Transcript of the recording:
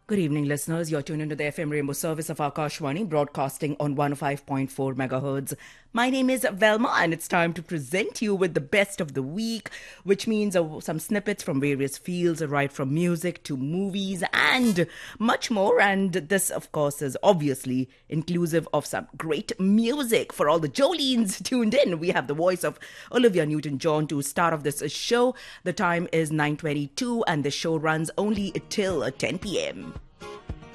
Good evening, listeners. You're tuned into the FM Rainbow service of Akashwani, broadcasting on 105.4 megahertz. My name is Velma, and it's time to present you with the best of the week, which means some snippets from various fields, right from music to movies and much more. And this, of course, is obviously inclusive of some great music for all the Jolines tuned in. We have the voice of Olivia Newton-John to start off this show. The time is 9:22, and the show runs only till 10 p.m.